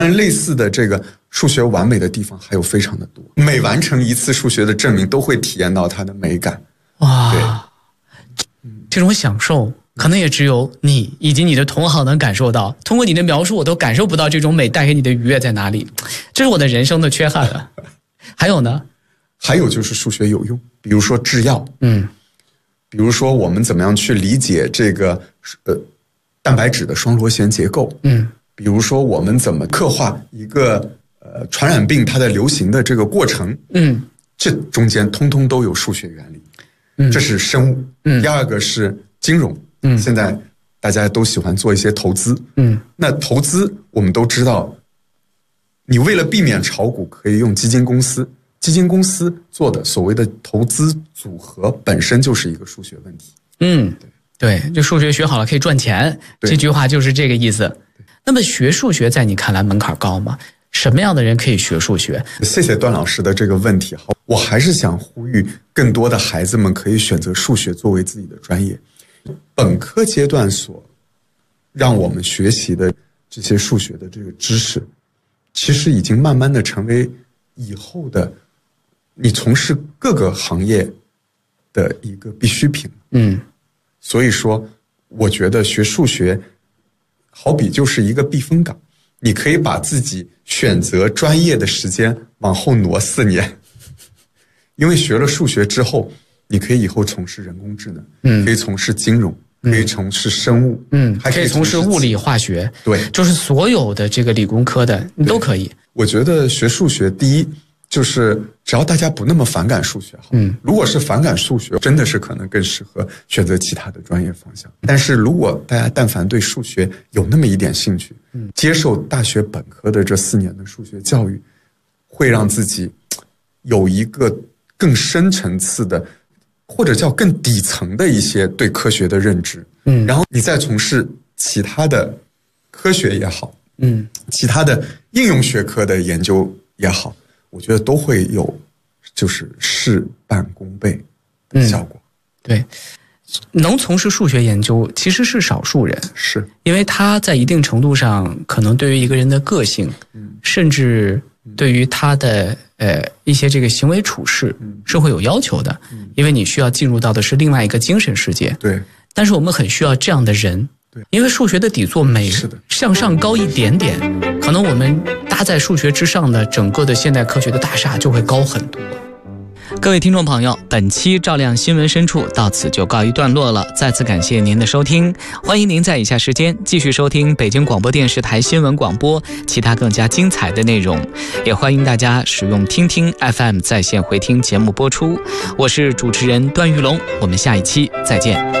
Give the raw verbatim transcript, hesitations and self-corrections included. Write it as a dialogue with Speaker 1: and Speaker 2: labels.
Speaker 1: 但类似的这个数学完美的地方还有非常的多，每完成一次数学的证明都会体验到它的美感。
Speaker 2: 哇，对，这种享受可能也只有你以及你的同行能感受到，通过你的描述我都感受不到这种美带给你的愉悦在哪里，这是我的人生的缺憾啊。还有呢？
Speaker 1: 还有就是数学有用，比如说制药，
Speaker 2: 嗯，
Speaker 1: 比如说我们怎么样去理解这个呃蛋白质的双螺旋结构，
Speaker 2: 嗯，
Speaker 1: 比如说我们怎么刻画一个呃传染病它的流行的这个过程，
Speaker 2: 嗯，
Speaker 1: 这中间通通都有数学原理，
Speaker 2: 嗯，
Speaker 1: 这是生物，
Speaker 2: 嗯，
Speaker 1: 第二个是金融，
Speaker 2: 嗯，
Speaker 1: 现在大家都喜欢做一些投资，
Speaker 2: 嗯，
Speaker 1: 那投资我们都知道，你为了避免炒股，可以用基金公司。基金公司做的所谓的投资组合本身就是一个数学问题。
Speaker 2: 嗯，对，对，就数学学好了可以赚钱，这句话就是这个意思。那么学数学在你看来门槛高吗？什么样的人可以学数学？
Speaker 1: 谢谢段老师的这个问题。好，我还是想呼吁更多的孩子们可以选择数学作为自己的专业。本科阶段所让我们学习的这些数学的这个知识，其实已经慢慢的成为以后的你从事各个行业的一个必需品。
Speaker 2: 嗯，
Speaker 1: 所以说我觉得学数学好比就是一个避风港，你可以把自己选择专业的时间往后挪四年，因为学了数学之后，你可以以后从事人工智能，嗯，可以从事金融，可以从事生物，
Speaker 2: 嗯，
Speaker 1: 还
Speaker 2: 可以从事物理化学，
Speaker 1: 对，
Speaker 2: 就是所有的这个理工科的你都可以。
Speaker 1: 我觉得学数学，第一就是只要大家不那么反感数学，嗯，如果是反感数学，真的是可能更适合选择其他的专业方向。但是如果大家但凡对数学有那么一点兴趣，嗯，接受大学本科的这四年的数学教育，会让自己有一个更深层次的，或者叫更底层的一些对科学的认知，嗯，然后你再从事其他的科学也好，嗯，其他的应用学科的研究也好，我觉得都会有就是事半功倍的效果。
Speaker 2: 嗯，对，能从事数学研究其实是少数人，
Speaker 1: 是
Speaker 2: 因为他在一定程度上可能对于一个人的个性，嗯，甚至对于他的呃一些这个行为处事是会有要求的，嗯，因为你需要进入到的是另外一个精神世界。
Speaker 1: 对，
Speaker 2: 但是我们很需要这样的人。对，因为数学的底座每向上高一点点，可能我们搭在数学之上的整个的现代科学的大厦就会高很多。各位听众朋友，本期照亮新闻深处到此就告一段落了，再次感谢您的收听，欢迎您在以下时间继续收听北京广播电视台新闻广播其他更加精彩的内容，也欢迎大家使用听听 F M 在线回听节目播出。我是主持人段玉龙，我们下一期再见。